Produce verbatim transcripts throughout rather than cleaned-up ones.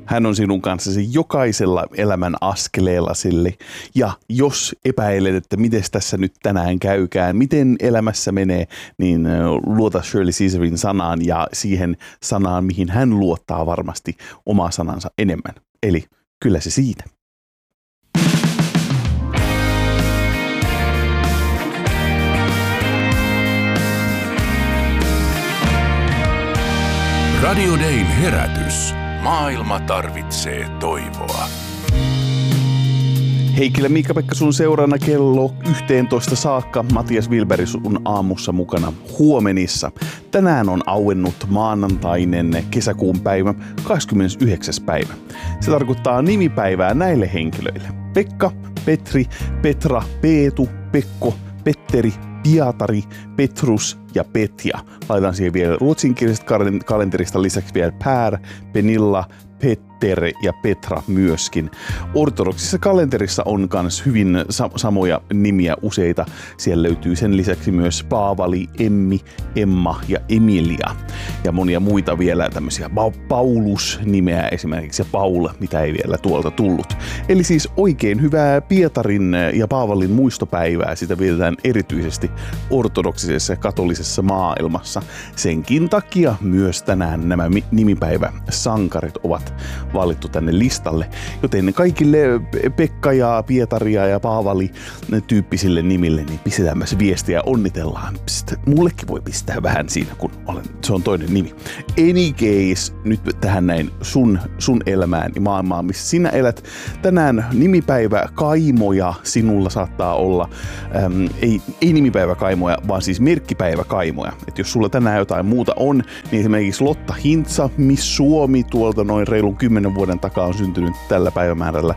Hän on sinun kanssasi jokaisella elämän askeleellasi. Ja jos epäilet, että miten tässä nyt tänään käykään, miten elämässä menee, niin luota Shirley Caesarin sanaan ja siihen sanaan, mihin hän luottaa varmasti omaa sanansa enemmän. Eli kyllä se siitä. Radio Dayn herätys. Maailma tarvitsee toivoa. Heikkilä Miikka-Pekka sun seurana kello yhteentoista saakka. Matias Wilberg sun aamussa mukana huomenissa. Tänään on auennut maanantainen kesäkuun päivä, kahdeskymmenesyhdeksäs päivä. Se tarkoittaa nimipäivää näille henkilöille. Pekka, Petri, Petra, Peetu, Pekko, Petteri, Piatari, Petrus ja Petja. Laitan siihen vielä ruotsinkielisestä kalenterista lisäksi vielä Pär, Penilla, Petter ja Petra myöskin. Ortodoksissa kalenterissa on myös hyvin sa- samoja nimiä useita. Siellä löytyy sen lisäksi myös Paavali, Emmi, Emma ja Emilia. Ja monia muita vielä tämmöisiä pa- Paulus-nimeä esimerkiksi ja Paul, mitä ei vielä tuolta tullut. Eli siis oikein hyvää Pietarin ja Paavalin muistopäivää. Sitä vietetään erityisesti ortodoksisessa ja katolisessa maailmassa. Senkin takia myös tänään nämä mi- nimipäiväsankarit ovat valittu tänne listalle, joten kaikille Pekka ja Pietaria ja Paavali tyyppisille nimille niin pistetään myös viestiä ja onnitellaan. Pst, mullekin voi pistää vähän siinä, kun olen, se on toinen nimi. Any case, nyt tähän näin sun, sun elämään ja maailmaan, missä sinä elät. Tänään nimipäivä kaimoja sinulla saattaa olla, äm, ei, ei nimipäivä kaimoja, vaan siis merkkipäivä kaimoja. Et jos sulla tänään jotain muuta on, niin esimerkiksi Lotta Hintsa, Miss Suomi tuolta noin reilun kymmenen vuoden takaa on syntynyt tällä päivämäärällä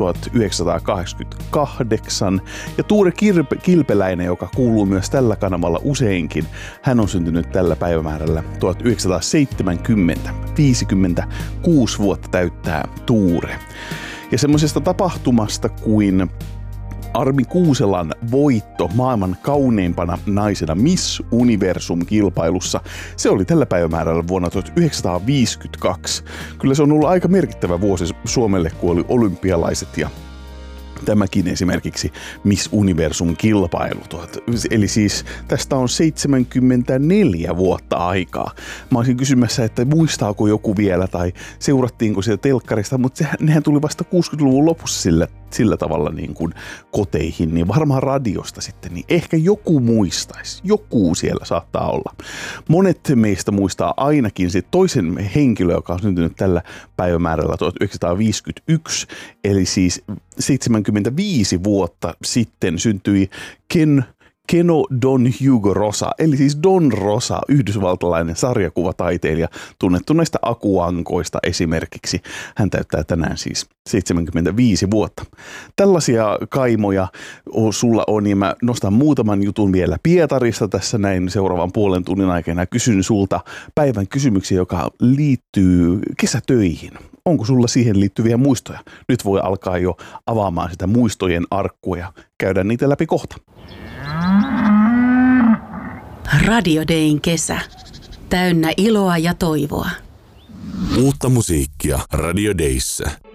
tuhatyhdeksänsataakahdeksankymmentäkahdeksan. Ja Tuure Kirpe, Kilpeläinen, joka kuuluu myös tällä kanavalla useinkin, hän on syntynyt tällä päivämäärällä tuhatyhdeksänsataaseitsemänkymmentä. viisikymmentäkuusi vuotta täyttää Tuure. Ja semmoisesta tapahtumasta kuin Armi Kuuselan voitto maailman kauneimpana naisena Miss Universum-kilpailussa. Se oli tällä päivämäärällä vuonna tuhatyhdeksänsataaviisikymmentäkaksi. Kyllä se on ollut aika merkittävä vuosi Suomelle, kun oli olympialaiset ja tämäkin esimerkiksi Miss Universum-kilpailu. Eli siis tästä on seitsemänkymmentäneljä vuotta aikaa. Mä olisin kysymässä, että muistaako joku vielä tai seurattiinko sitä telkkarista, mutta sehän, nehän tuli vasta kuusikymmentäluvun lopussa sillä, sillä tavalla niin kuin koteihin, niin varmaan radiosta sitten, niin ehkä joku muistaisi. Joku siellä saattaa olla. Monet meistä muistaa ainakin sit toisen henkilön, joka on syntynyt tällä päivämäärällä tuhatyhdeksänsataaviisikymmentäyksi, eli siis seitsemänkymmentäviisi vuotta sitten syntyi Ken Keno Don Hugo Rosa, eli siis Don Rosa, yhdysvaltalainen sarjakuvataiteilija, tunnettu näistä akuankoista esimerkiksi. Hän täyttää tänään siis seitsemänkymmentäviisi vuotta. Tällaisia kaimoja sulla on, ja mä nostan muutaman jutun vielä Pietarista tässä näin seuraavan puolen tunnin aikana. Kysyn sulta päivän kysymyksiä, joka liittyy kesätöihin. Onko sulla siihen liittyviä muistoja? Nyt voi alkaa jo avaamaan sitä muistojen arkkua ja käydä niitä läpi kohta. Radio Dayn kesä. Täynnä iloa ja toivoa. Uutta musiikkia Radio Dayssä.